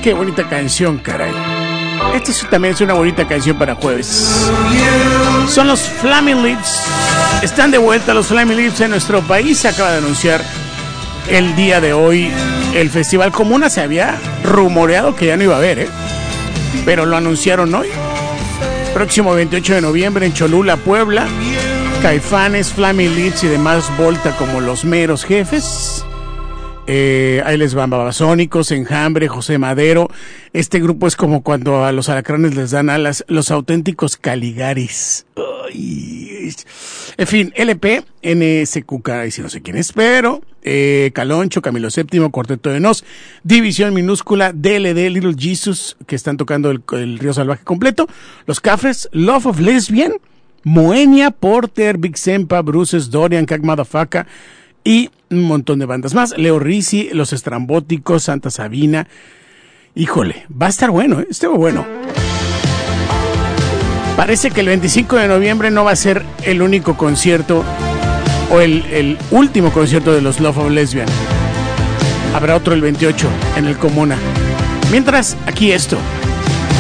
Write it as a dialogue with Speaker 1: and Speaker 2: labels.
Speaker 1: qué bonita canción, caray. Esta también es una bonita canción para jueves. Son los Flaming Lips. Están de vuelta los Flaming Lips en nuestro país. Se acaba de anunciar el día de hoy el Festival Comuna. Se había rumoreado que ya no iba a haber, pero lo anunciaron hoy. Próximo 28 de noviembre en Cholula, Puebla. Caifanes, Flaming Lips y demás Volta como los meros jefes. Ahí les van Babasónicos, Enjambre, José Madero. Este grupo es como cuando a los alacranes les dan alas, los auténticos Caligaris. Ay. En fin, LP, NSQK, y si no sé quién es, pero Caloncho, Camilo VII, Cuarteto de Nos, División Minúscula, DLD, Little Jesus, que están tocando el Río Salvaje completo, Los Cafres, Love of Lesbian, Moenia, Porter, Big Sempa, Bruces, Dorian, Cac Madafaka y un montón de bandas más. Leo Rizzi, Los Estrambóticos, Santa Sabina. Híjole, va a estar bueno, estuvo bueno. Parece que el 25 de noviembre no va a ser el único concierto o el último concierto de los Love of Lesbian. Habrá otro el 28 en el Comuna. Mientras, aquí esto.